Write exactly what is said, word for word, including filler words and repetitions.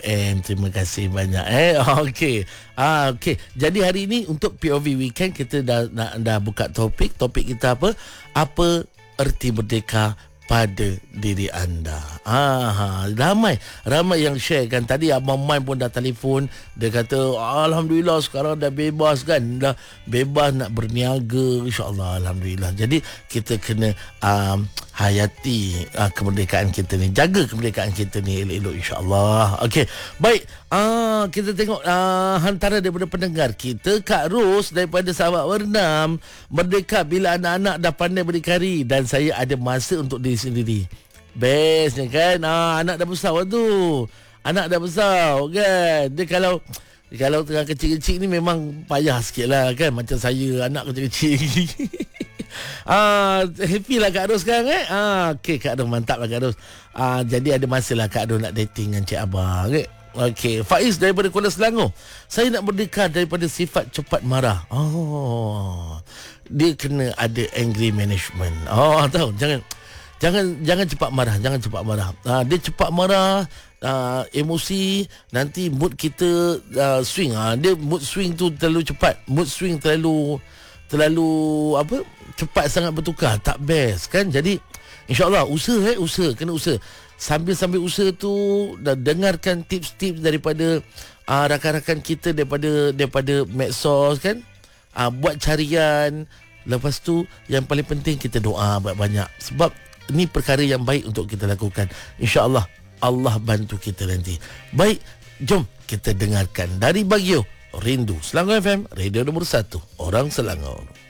M. Terima kasih banyak eh. Okey. Ah okey. Jadi hari ini untuk P O V Weekend kita dah dah, dah buka topik. Topik kita apa? Apa erti merdeka pada diri anda. Ah, ramai ramai yang share kan. Tadi Abang Mai pun dah telefon, dia kata alhamdulillah sekarang dah bebas kan, dah bebas nak berniaga, insya-Allah, alhamdulillah. Jadi kita kena um, hayati uh, kemerdekaan kita ni, jaga kemerdekaan kita ni elok-elok, insya-Allah. Okey, baik. Ah, kita tengok uh, hantaran daripada pendengar kita. Kak Ros daripada Sarawak Bernam, merdeka bila anak-anak dah pandai berdikari dan saya ada masa untuk diri sendiri. Bestnya kan. Ah, anak dah besar tu. Anak dah besar kan. Dia kalau kalau tengah kecil-kecil ni memang payah sikit lah kan. Macam saya, anak kecil-kecil. ah, happy lah Kak Ros sekarang eh. Ah, okey Kak Ros, mantap lah Kak Ros. Ah, jadi ada masa lah Kak Ros nak dating dengan Cik Abang eh. Okey, Faiz daripada Kuala Selangor. Saya nak merdeka daripada sifat cepat marah. Oh. Dia kena ada angry management. Oh, tahu, jangan jangan jangan cepat marah, jangan cepat marah. Ha, dia cepat marah, uh, emosi, nanti mood kita uh, swing. Ha, dia mood swing tu terlalu cepat. Mood swing terlalu terlalu apa? Cepat sangat bertukar, tak best kan? Jadi insya-Allah usaha eh, usaha, kena usaha. Sambil-sambil usaha tu dah dengarkan tips-tips daripada uh, rakan-rakan kita daripada daripada medsos kan. Uh, buat carian. Lepas tu yang paling penting kita doa banyak-banyak. Sebab ini perkara yang baik untuk kita lakukan. InsyaAllah Allah bantu kita nanti. Baik, jom kita dengarkan dari Baguio, Rindu Selangor F M, radio nombor satu, orang Selangor.